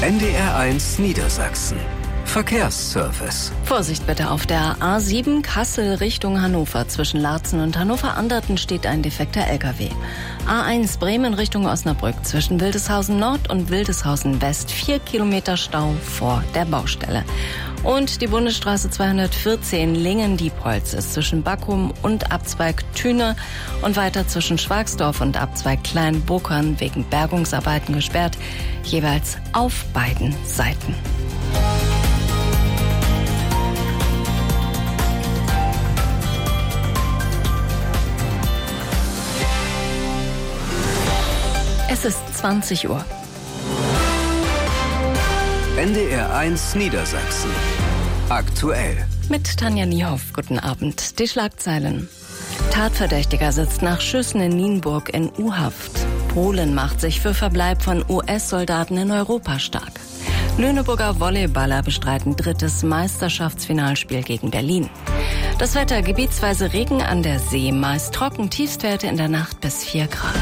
NDR1 Niedersachsen. Verkehrsservice. Vorsicht bitte, auf der A7 Kassel Richtung Hannover. Zwischen Laatzen und Hannover-Anderten steht ein defekter LKW. A1 Bremen Richtung Osnabrück. Zwischen Wildeshausen Nord und Wildeshausen West 4 Kilometer Stau vor der Baustelle. Und die Bundesstraße 214 Lingen-Diepholz ist zwischen Backum und Abzweig Thüne und weiter zwischen Schwagsdorf und Abzweig Kleinbokern wegen Bergungsarbeiten gesperrt, jeweils auf beiden Seiten. Es ist 20 Uhr. NDR1 Niedersachsen. Aktuell. Mit Tanja Niehoff. Guten Abend. Die Schlagzeilen. Tatverdächtiger sitzt nach Schüssen in Nienburg in U-Haft. Polen macht sich für Verbleib von US-Soldaten in Europa stark. Lüneburger Volleyballer bestreiten 3. Meisterschaftsfinalspiel gegen Berlin. Das Wetter: gebietsweise Regen an der See, meist trocken, Tiefstwerte in der Nacht bis 4 Grad.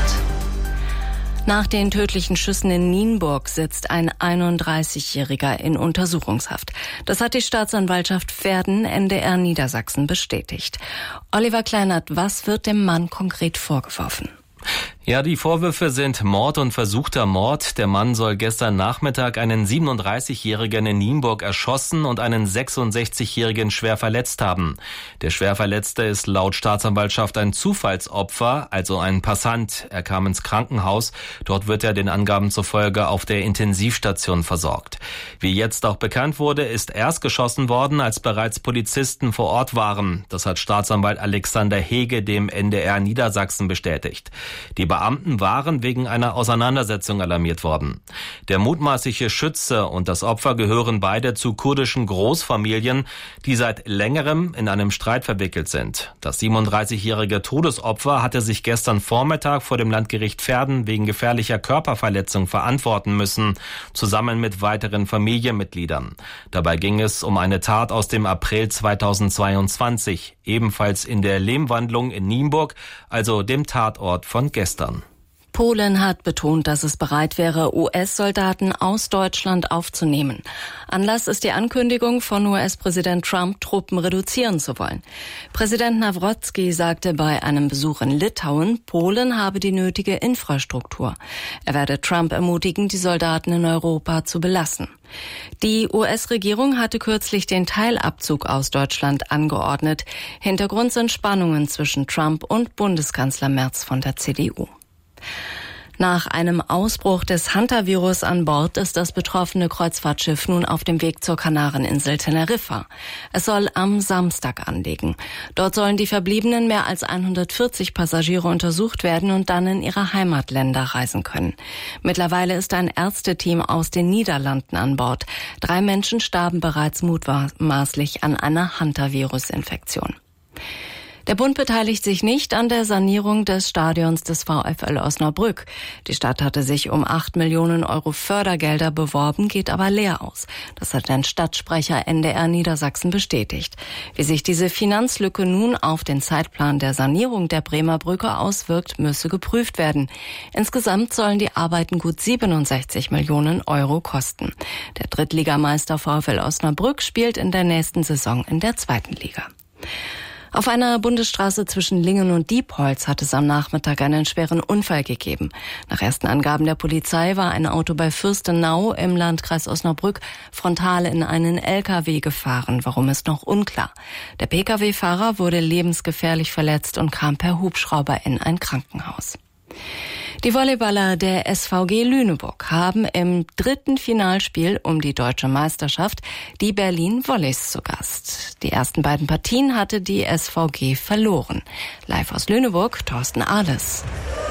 Nach den tödlichen Schüssen in Nienburg sitzt ein 31-Jähriger in Untersuchungshaft. Das hat die Staatsanwaltschaft Verden NDR Niedersachsen bestätigt. Oliver Kleinert, was wird dem Mann konkret vorgeworfen? Ja, die Vorwürfe sind Mord und versuchter Mord. Der Mann soll gestern Nachmittag einen 37-Jährigen in Nienburg erschossen und einen 66-Jährigen schwer verletzt haben. Der Schwerverletzte ist laut Staatsanwaltschaft ein Zufallsopfer, also ein Passant. Er kam ins Krankenhaus. Dort wird er den Angaben zufolge auf der Intensivstation versorgt. Wie jetzt auch bekannt wurde, ist erst geschossen worden, als bereits Polizisten vor Ort waren. Das hat Staatsanwalt Alexander Hege dem NDR Niedersachsen bestätigt. Die Beamten waren wegen einer Auseinandersetzung alarmiert worden. Der mutmaßliche Schütze und das Opfer gehören beide zu kurdischen Großfamilien, die seit längerem in einem Streit verwickelt sind. Das 37-jährige Todesopfer hatte sich gestern Vormittag vor dem Landgericht Verden wegen gefährlicher Körperverletzung verantworten müssen, zusammen mit weiteren Familienmitgliedern. Dabei ging es um eine Tat aus dem April 2022, ebenfalls in der Lehmwandlung in Nienburg, also dem Tatort von gestern. Polen hat betont, dass es bereit wäre, US-Soldaten aus Deutschland aufzunehmen. Anlass ist die Ankündigung von US-Präsident Trump, Truppen reduzieren zu wollen. Präsident Nawrocki sagte bei einem Besuch in Litauen, Polen habe die nötige Infrastruktur. Er werde Trump ermutigen, die Soldaten in Europa zu belassen. Die US-Regierung hatte kürzlich den Teilabzug aus Deutschland angeordnet. Hintergrund sind Spannungen zwischen Trump und Bundeskanzler Merz von der CDU. Nach einem Ausbruch des Hantavirus an Bord ist das betroffene Kreuzfahrtschiff nun auf dem Weg zur Kanareninsel Teneriffa. Es soll am Samstag anlegen. Dort sollen die verbliebenen mehr als 140 Passagiere untersucht werden und dann in ihre Heimatländer reisen können. Mittlerweile ist ein Ärzteteam aus den Niederlanden an Bord. 3 Menschen starben bereits mutmaßlich an einer Hantavirus-Infektion. Der Bund beteiligt sich nicht an der Sanierung des Stadions des VfL Osnabrück. Die Stadt hatte sich um 8 Millionen Euro Fördergelder beworben, geht aber leer aus. Das hat ein Stadtsprecher NDR Niedersachsen bestätigt. Wie sich diese Finanzlücke nun auf den Zeitplan der Sanierung der Bremer Brücke auswirkt, müsse geprüft werden. Insgesamt sollen die Arbeiten gut 67 Millionen Euro kosten. Der Drittligameister VfL Osnabrück spielt in der nächsten Saison in der 2. Liga. Auf einer Bundesstraße zwischen Lingen und Diepholz hat es am Nachmittag einen schweren Unfall gegeben. Nach ersten Angaben der Polizei war ein Auto bei Fürstenau im Landkreis Osnabrück frontal in einen LKW gefahren. Warum, ist noch unklar. Der Pkw-Fahrer wurde lebensgefährlich verletzt und kam per Hubschrauber in ein Krankenhaus. Die Volleyballer der SVG Lüneburg haben im 3. Finalspiel um die deutsche Meisterschaft die Berlin Volleys zu Gast. Die ersten beiden Partien hatte die SVG verloren. Live aus Lüneburg, Thorsten Ahles.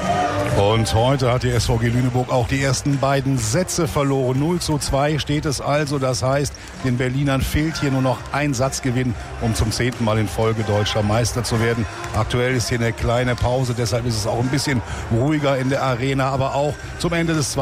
Und heute hat die SVG Lüneburg auch die ersten beiden Sätze verloren. 0:2 steht es also. Das heißt, den Berlinern fehlt hier nur noch ein Satzgewinn, um zum 10. Mal in Folge deutscher Meister zu werden. Aktuell ist hier eine kleine Pause, deshalb ist es auch ein bisschen ruhiger in der Arena, aber auch zum Ende des